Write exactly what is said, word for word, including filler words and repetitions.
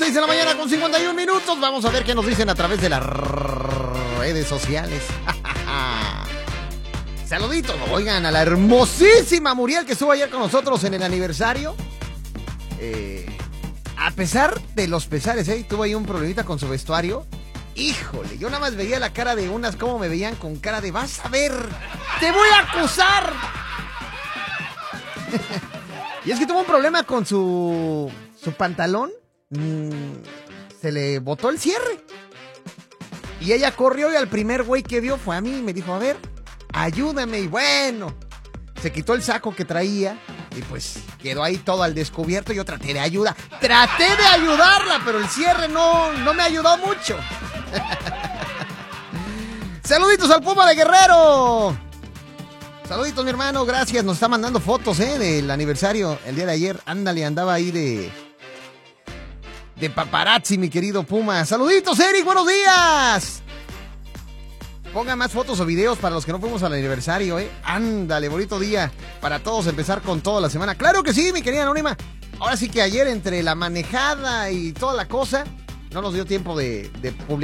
seis de la mañana con cincuenta y un minutos. Vamos a ver qué nos dicen a través de las redes sociales. Saluditos, oigan, a la hermosísima Muriel que estuvo ayer con nosotros en el aniversario. Eh, a pesar de los pesares, ¿eh? Tuvo ahí un problemita con su vestuario. Híjole, yo nada más veía la cara de unas, cómo me veían con cara de vas a ver, te voy a acusar. Y es que tuvo un problema con su, su pantalón. Mm, se le botó el cierre. Y ella corrió y al primer güey que vio fue a mí y me dijo, a ver, ayúdame. Y bueno, se quitó el saco que traía y pues quedó ahí todo al descubierto. Yo traté de ayudar, traté de ayudarla, pero el cierre no, no me ayudó mucho. Saluditos al Puma de Guerrero. Saluditos, mi hermano, gracias. Nos está mandando fotos, eh, del aniversario el día de ayer. Ándale, andaba ahí de de paparazzi, mi querido Puma. Saluditos, Eric, buenos días. Ponga más fotos o videos para los que no fuimos al aniversario, eh. Ándale, bonito día para todos, empezar con toda la semana. Claro que sí, mi querida Anónima. Ahora sí que ayer entre la manejada y toda la cosa no nos dio tiempo de, de publicar